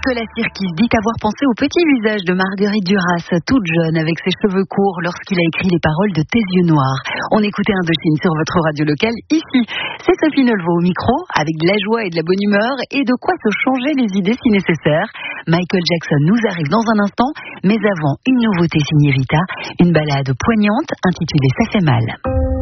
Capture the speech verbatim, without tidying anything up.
Nicolas Sirkis dit avoir pensé au petit visage de Marguerite Duras, toute jeune avec ses cheveux courts lorsqu'il a écrit les paroles de Tes yeux noirs. On écoutait Indochine sur votre radio locale ici. C'est Sophie Nelvaux au micro avec de la joie et de la bonne humeur et de quoi se changer les idées si nécessaire. Michael Jackson nous arrive dans un instant, mais avant une nouveauté signée Vita, une ballade poignante intitulée Ça fait mal.